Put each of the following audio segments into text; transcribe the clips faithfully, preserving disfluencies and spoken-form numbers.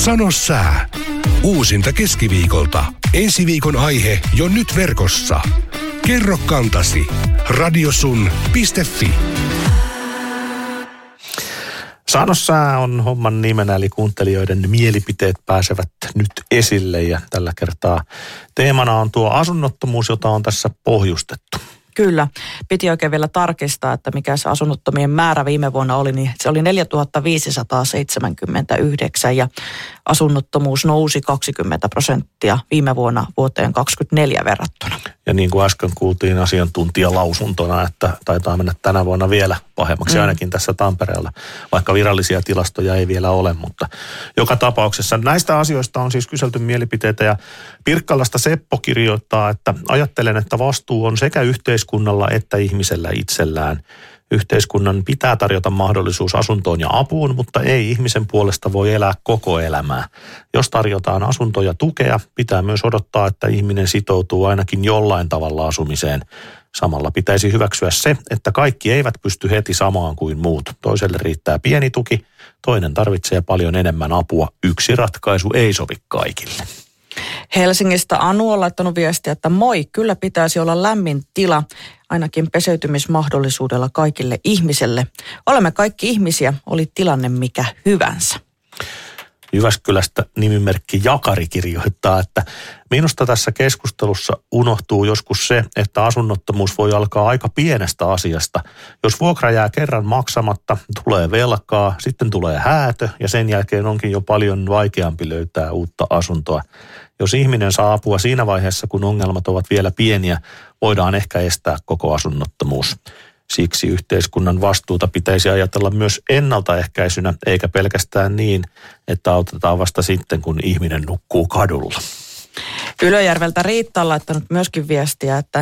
Sano sää. Uusinta keskiviikolta. Ensi viikon aihe jo nyt verkossa. Kerro kantasi. radiosun piste fi. Sano sää on homman nimenä, eli kuuntelijoiden mielipiteet pääsevät nyt esille. Ja tällä kertaa teemana on tuo asunnottomuus, jota on tässä pohjustettu. Kyllä. Piti oikein vielä tarkistaa, että mikä se asunnottomien määrä viime vuonna oli, niin se oli neljätuhatta viisisataaseitsemänkymmentäyhdeksän ja asunnottomuus nousi kaksikymmentä prosenttia viime vuonna vuoteen kaksikymmentäneljä verrattuna. Ja niin kuin äsken kuultiin asiantuntijalausuntona, että taitaa mennä tänä vuonna vielä pahemmaksi, mm. ainakin tässä Tampereella, vaikka virallisia tilastoja ei vielä ole, mutta joka tapauksessa näistä asioista on siis kyselty mielipiteitä ja Pirkkalasta Seppo kirjoittaa, että ajattelen, että vastuu on sekä yhteiskunnalla että ihmisellä itsellään. Yhteiskunnan pitää tarjota mahdollisuus asuntoon ja apuun, mutta ei ihmisen puolesta voi elää koko elämää. Jos tarjotaan asunto ja tukea, pitää myös odottaa, että ihminen sitoutuu ainakin jollain tavalla asumiseen. Samalla pitäisi hyväksyä se, että kaikki eivät pysty heti samaan kuin muut. Toiselle riittää pieni tuki, toinen tarvitsee paljon enemmän apua. Yksi ratkaisu ei sovi kaikille. Helsingistä Anu on laittanut viestiä, että moi, kyllä pitäisi olla lämmin tila, ainakin peseytymismahdollisuudella kaikille ihmiselle. Olemme kaikki ihmisiä, oli tilanne mikä hyvänsä. Jyväskylästä nimimerkki Jakari kirjoittaa, että minusta tässä keskustelussa unohtuu joskus se, että asunnottomuus voi alkaa aika pienestä asiasta. Jos vuokra jää kerran maksamatta, tulee velkaa, sitten tulee häätö ja sen jälkeen onkin jo paljon vaikeampi löytää uutta asuntoa. Jos ihminen saa apua siinä vaiheessa, kun ongelmat ovat vielä pieniä, voidaan ehkä estää koko asunnottomuus. Siksi yhteiskunnan vastuuta pitäisi ajatella myös ennaltaehkäisynä, eikä pelkästään niin, että autetaan vasta sitten, kun ihminen nukkuu kadulla. Ylöjärveltä Riitta on laittanut myöskin viestiä, että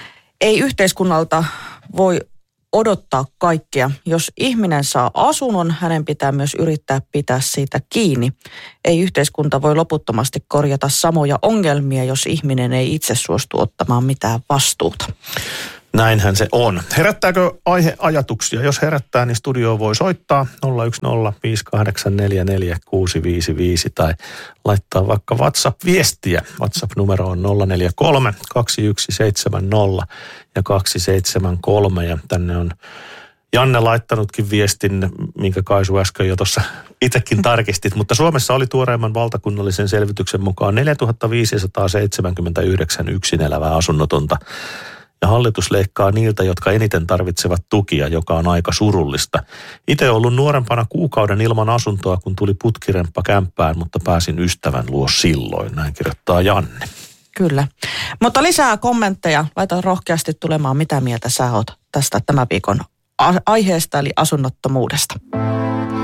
ei yhteiskunnalta voi odottaa kaikkea. Jos ihminen saa asunnon, hänen pitää myös yrittää pitää siitä kiinni. Ei yhteiskunta voi loputtomasti korjata samoja ongelmia, jos ihminen ei itse suostu ottamaan mitään vastuuta. Näinhän se on. Herättääkö aihe ajatuksia? Jos herättää, niin studioon voi soittaa nolla yksi nolla viisi kahdeksan neljä neljä kuusi viisi viisi tai laittaa vaikka WhatsApp-viestiä. WhatsApp-numero on nolla neljä kolme kaksi yksi seitsemän nolla ja kaksi seitsemän kolme ja tänne on Janne laittanutkin viestin, minkä Kaisu äsken jo tuossa itsekin tarkistit, mutta Suomessa oli tuoreimman valtakunnallisen selvityksen mukaan neljätuhatta viisisataaseitsemänkymmentäyhdeksän yksin elävää asunnotonta. Ja hallitus leikkaa niiltä, jotka eniten tarvitsevat tukia, joka on aika surullista. Itse olen ollut nuorempana kuukauden ilman asuntoa, kun tuli putkiremppa kämppään, mutta pääsin ystävän luo silloin. Näin kirjoittaa Janne. Kyllä. Mutta lisää kommentteja. Laita rohkeasti tulemaan, mitä mieltä sä oot tästä tämän viikon aiheesta, eli asunnottomuudesta.